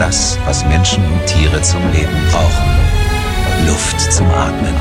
das, was Menschen und Tiere zum Leben brauchen. Luft zum Atmen.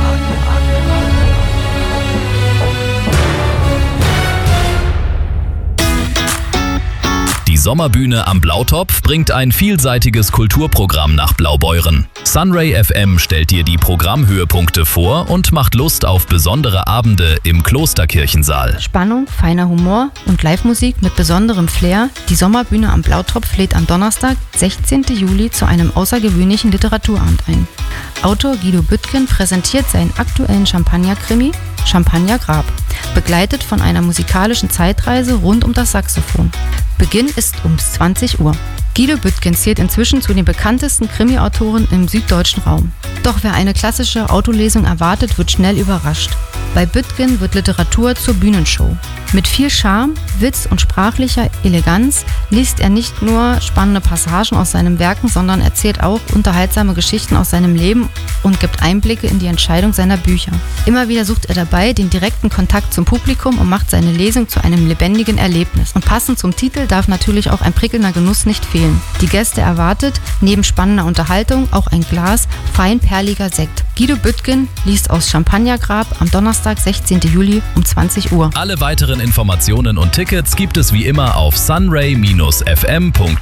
Die Sommerbühne am Blautopf bringt ein vielseitiges Kulturprogramm nach Blaubeuren. Sunray FM stellt dir die Programmhöhepunkte vor und macht Lust auf besondere Abende im Klosterkirchensaal. Spannung, feiner Humor und Live-Musik mit besonderem Flair. Die Sommerbühne am Blautopf lädt am Donnerstag, 16. Juli, zu einem außergewöhnlichen Literaturabend ein. Autor Guido Büttgen präsentiert seinen aktuellen Champagner-Krimi Champagner Grab, begleitet von einer musikalischen Zeitreise rund um das Saxophon. Beginn ist um 20 Uhr. Guido Büttgen zählt inzwischen zu den bekanntesten Krimi-Autoren im süddeutschen Raum. Doch wer eine klassische Autolesung erwartet, wird schnell überrascht. Bei Büttgen wird Literatur zur Bühnenshow. Mit viel Charme, Witz und sprachlicher Eleganz liest er nicht nur spannende Passagen aus seinen Werken, sondern erzählt auch unterhaltsame Geschichten aus seinem Leben und gibt Einblicke in die Entscheidung seiner Bücher. Immer wieder sucht er dabei den direkten Kontakt zum Publikum und macht seine Lesung zu einem lebendigen Erlebnis. Und passend zum Titel darf natürlich auch ein prickelnder Genuss nicht fehlen. Die Gäste erwartet neben spannender Unterhaltung auch ein Glas feinperliger Sekt. Guido Büttgen liest aus Champagner Grab am Donnerstag, 16. Juli um 20 Uhr. Alle weiteren Informationen und Tickets gibt es wie immer auf sunray-fm.de.